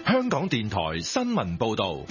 香港電台新聞報道。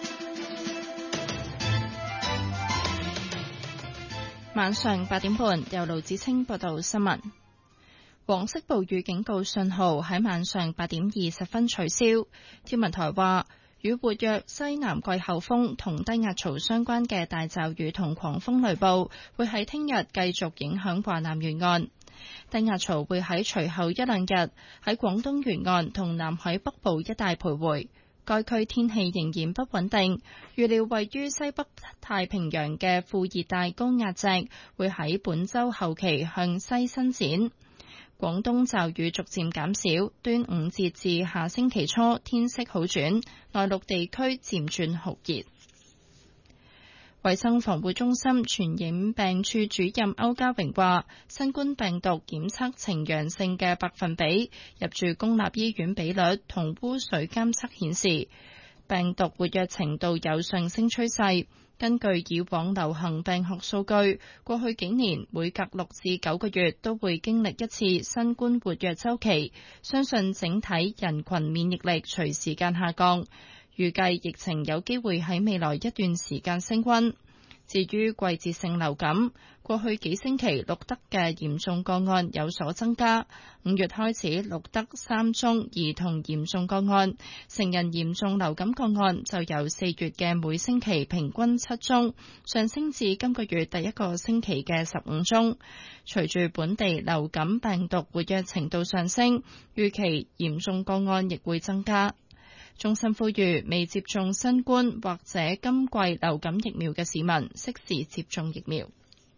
晚上8點半，由盧子清報道新聞。黃色暴雨警告信號喺晚上8點20分取消。天文台話，與活躍西南季候風同低壓槽相關嘅大驟雨同狂風雷暴會喺聽日繼續影響華南沿岸。低壓槽會喺隨後一兩日喺廣東沿岸同南海北部一帶徘徊。該區天氣仍然不穩定，預料位於西北太平洋嘅副熱帶高壓脊會喺本週後期向西伸展。廣東驟雨逐漸減少，端午節至下星期初天色好轉，內陸地區漸轉酷熱。衛生防護中心傳染病處主任歐家榮話，新冠病毒檢測呈陽性嘅百分比，入住公立醫院比率同污水監測顯示，病毒活躍程度有上升趨勢。根據以往流行病學數據，過去幾年每隔6至9個月都會經歷一次新冠活躍週期，相信整體人群免疫力隨時間下降。預計疫情有機會喺未來一段時間升溫。至於季節性流感，過去幾星期錄得嘅嚴重個案有所增加。5月開始錄得3宗兒童嚴重個案，成人嚴重流感個案就由4月嘅每星期平均7宗，上升至今個月第一個星期嘅15宗。隨住本地流感病毒活躍程度上升，預期嚴重個案亦會增加。中心呼籲未接種新冠或者今季流感疫苗嘅市民適時接種疫苗。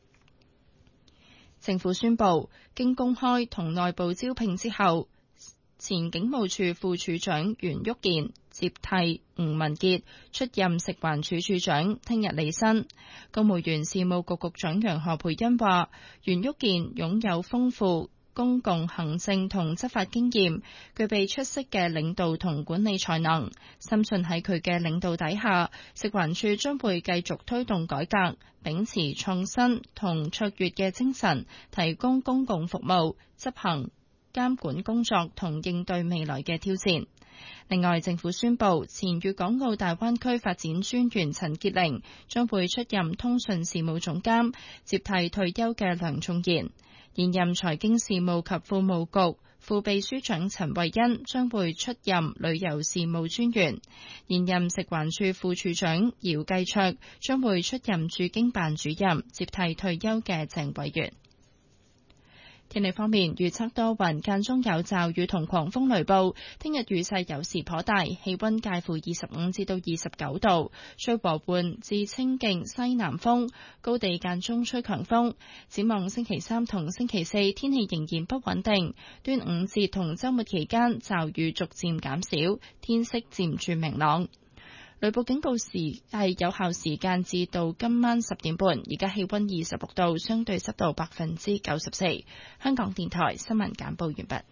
政府宣布，經公開同內部招聘之後，前警務處副處長袁旭健接替吳文傑出任食環署署長，聽日履新。公務員事務局局長楊何蓓茵話，袁旭健擁有豐富公共行政同執法經驗，具備出色嘅領導同管理才能，深信喺佢嘅領導底下，食環署將會繼續推動改革，秉持創新同卓越嘅精神，提供公共服務，執行監管工作同應對未來嘅挑戰。另外，政府宣布前粵港澳大灣區發展專員陳潔玲將會出任通訊事務總監，接替退休嘅梁仲賢。現任財經事務及庫務局副秘書長陳慧欣將會出任旅遊事務專員，現任食環署副署長姚繼卓將會出任駐京辦主任，接替退休嘅鄭偉源。天氣方面，預測多雲，間中有驟雨同狂風雷暴。聽日雨勢有時頗大，氣溫介乎25至到29度，吹和緩至清勁西南風，高地間中吹強風。展望星期3同星期4，天氣仍然不穩定。端午節同週末期間，驟雨逐漸減少，天色漸轉明朗。雷暴警告時係有效時間至到今晚10點半，而家氣溫26度，相對濕度94%。香港電台新聞簡報完畢。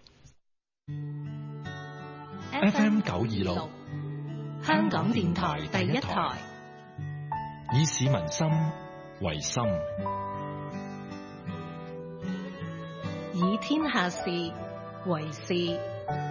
FM 926， 香港電台第一台， 以市民心為心， 以天下事為事。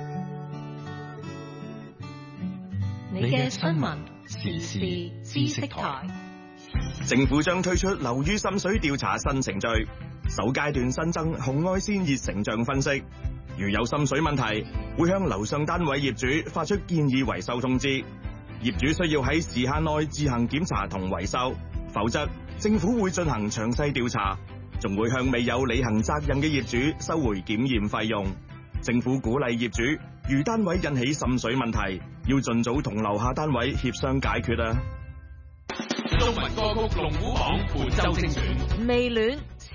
你嘅新聞時事知識台。 政府將推出樓宇滲水調查新程序，首階段新增紅外線熱成像分析。如有滲水問題，會向樓上單位業主發出建議維修通知。業主需要喺時限內自行檢查同維修，否則政府會進行詳細調查，仲會向未有履行責任嘅業主收回檢驗費用。政府鼓勵業主，如單位引起滲水問題，要盡早同樓下單位協商解決啊！ 中文歌曲龍虎榜本周精選， 未戀